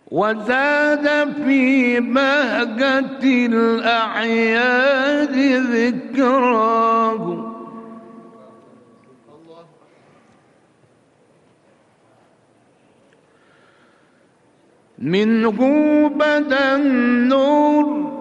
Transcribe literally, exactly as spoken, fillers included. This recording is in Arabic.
وزاد في بهجة الأعياد ذكراه. منه بدا النور